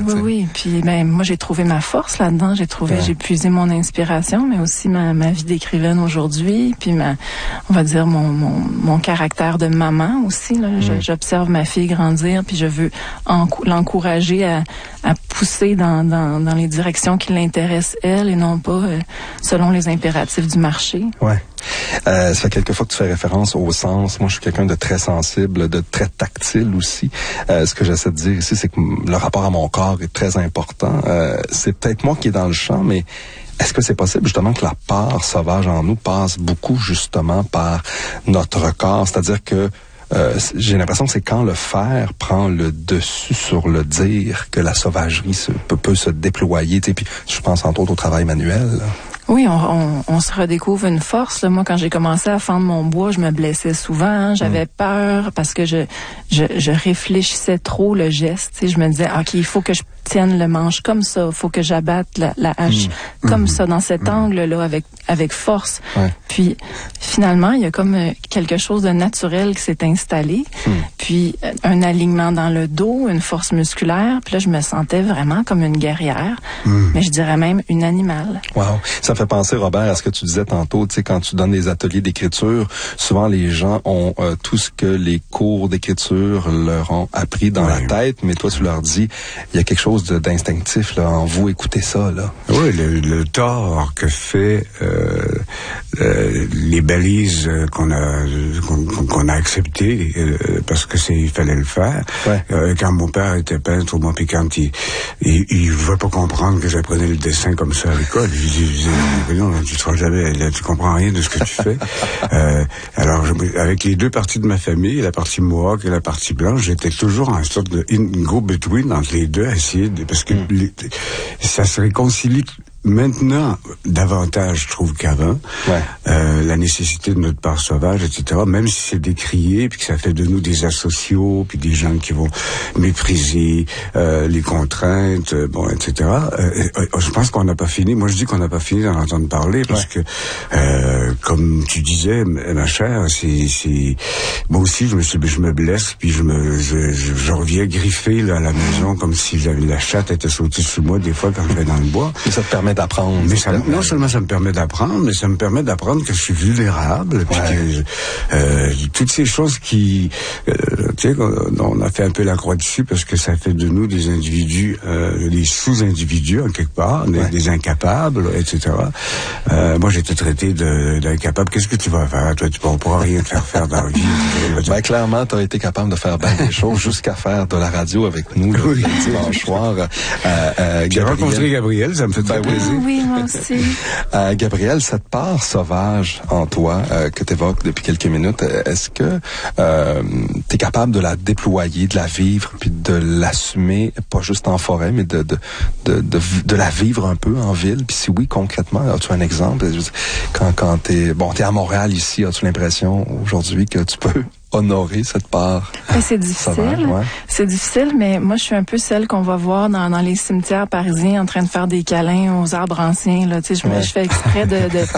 Oui. Puis moi, j'ai trouvé ma force là-dedans. J'ai puisé mon inspiration, mais aussi ma vie d'écrivaine aujourd'hui. Puis on va dire mon caractère de maman aussi. Là. J'observe ma fille grandir, puis je veux l'encourager à pousser dans les directions qui l'intéressent elle et non pas selon les impératifs du marché. Ouais. Ça fait quelques fois que tu fais référence au sens. Moi, je suis quelqu'un de très sensible, de très tactile aussi. Ce que j'essaie de dire ici, c'est que le rapport à mon corps est très important. C'est peut-être moi qui est dans le champ, mais est-ce que c'est possible justement que la part sauvage en nous passe beaucoup justement par notre corps? C'est-à-dire que j'ai l'impression que c'est quand le faire prend le dessus sur le dire que la sauvagerie peut se déployer. Puis je pense entre autres au travail manuel. Là. Oui, on se redécouvre une force. Là. Moi, quand j'ai commencé à fendre mon bois, je me blessais souvent. Hein. J'avais peur parce que je réfléchissais trop le geste. Tu sais, je me disais, OK, il faut que je tienne le manche comme ça. Il faut que j'abatte la hache comme ça, dans cet angle-là, avec force. Ouais. Puis, finalement, il y a comme quelque chose de naturel qui s'est installé. Puis, un alignement dans le dos, une force musculaire. Puis là, je me sentais vraiment comme une guerrière. Mais je dirais même une animale. Wow. Ça me fait penser, Robert, à ce que tu disais tantôt. Tu sais, quand tu donnes des ateliers d'écriture, souvent les gens ont tout ce que les cours d'écriture leur ont appris dans la tête. Mais toi, tu leur dis, il y a quelque chose d'instinctif là en vous. Écoutez ça, là. Oui, le tort que fait les balises qu'on a acceptées parce que il fallait le faire. Ouais. Quand mon père était peintre, moi, puis quand il veut pas comprendre que j'apprenais le dessin comme ça à l'école, je disais non, tu seras jamais, là, tu comprends rien de ce que tu fais. Alors, avec les deux parties de ma famille, la partie mohawk et la partie blanche, j'étais toujours en sorte de go-between entre les deux, à essayer parce que ça se réconcilie maintenant davantage, je trouve, qu'avant. Ouais. La nécessité de notre part sauvage, etc. Même si c'est décrié, puis que ça fait de nous des asociaux, puis des gens qui vont mépriser les contraintes, etc. Je pense qu'on n'a pas fini. Moi, je dis qu'on n'a pas fini d'en entendre parler, parce que, comme tu disais, ma chère, moi aussi, je me blesse, puis je reviens griffer là, à la maison, comme si la chatte était sautée sur moi, des fois, quand je vais dans le bois. Et ça te permet d'apprendre. Mais non seulement ça me permet d'apprendre, mais ça me permet d'apprendre que je suis vulnérable, puis que toutes ces choses qui, tu sais, on a fait un peu la croix dessus parce que ça fait de nous des individus, des sous-individus en quelque part, des incapables, etc. Moi, j'ai été traité d'incapable. Qu'est-ce que tu vas faire? Toi, tu ne pourras rien te faire dans la vie. Clairement, tu as été capable de faire bien des choses jusqu'à faire de la radio avec nous le dimanche soir. J'ai rencontré Gabriel, ça me fait très plaisir. Oui, moi aussi. Gabriel, cette part sauvage en toi que tu évoques depuis quelques minutes, est-ce que tu es capable de la déployer, de la vivre, puis de l'assumer, pas juste en forêt, mais de la vivre un peu en ville? Puis si oui, concrètement, as-tu un exemple? Quand t'es à Montréal ici, as-tu l'impression aujourd'hui que tu peux honorer cette part? C'est difficile. C'est difficile, mais moi, je suis un peu celle qu'on va voir dans les cimetières parisiens en train de faire des câlins aux arbres anciens. Là. Tu sais, je fais exprès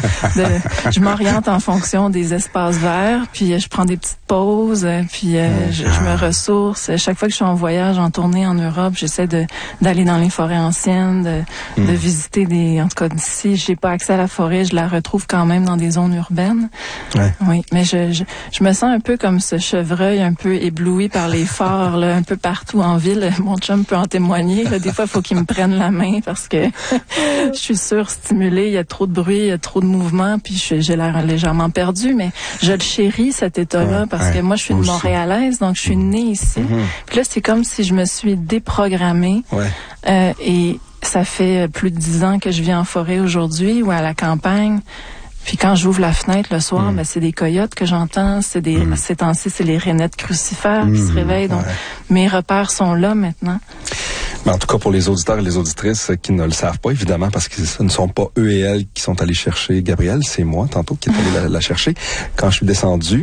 je m'oriente en fonction des espaces verts, puis je prends des petites pauses, puis je me ressource. Chaque fois que je suis en voyage, en tournée en Europe, j'essaie d'aller dans les forêts anciennes, de visiter en tout cas, d'ici, j'ai pas accès à la forêt, je la retrouve quand même dans des zones urbaines. Ouais. Oui, mais je me sens un peu comme ce chevreuil un peu ébloui par les phares, là, un peu partout en ville. Mon chum peut en témoigner. Là, des fois, il faut qu'il me prenne la main parce que je suis surstimulée. Il y a trop de bruit, il y a trop de mouvement, puis j'ai l'air légèrement perdue. Mais je le chéris, cet état-là, parce que moi, je suis une Montréalaise, donc je suis née ici. Puis là, c'est comme si je me suis déprogrammée. Et ça fait plus de 10 ans que je vis en forêt aujourd'hui ou à la campagne. Puis quand j'ouvre la fenêtre le soir, c'est des coyotes que j'entends, ces temps-ci, c'est les rainettes crucifères qui se réveillent. Donc, mes repères sont là maintenant. Mais en tout cas, pour les auditeurs et les auditrices qui ne le savent pas, évidemment, parce que ce ne sont pas eux et elles qui sont allés chercher Gabriel, c'est moi, tantôt, qui est allé la chercher. Quand je suis descendu,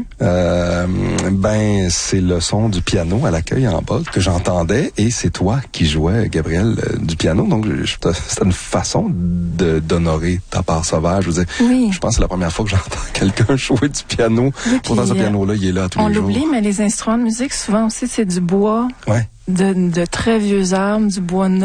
c'est le son du piano à l'accueil en bas que j'entendais, et c'est toi qui jouais, Gabriel, du piano. Donc, c'est une façon d'honorer ta part sauvage. Je veux dire, je pense que c'est la première fois que j'entends quelqu'un jouer du piano. Pourtant, ce piano-là, il est là tous les jours. On l'oublie, mais les instruments de musique, souvent aussi, c'est du bois. De très vieux arbres, du bois